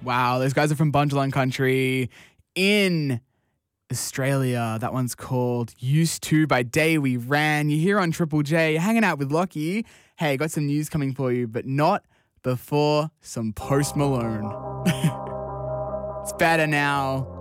Wow, those guys are from Bundjalung Country in Australia. That one's called Used To by Day We Ran. You're here on Triple J, hanging out with Lockie. Hey, got some news coming for you, but not before some Post Malone. It's better now.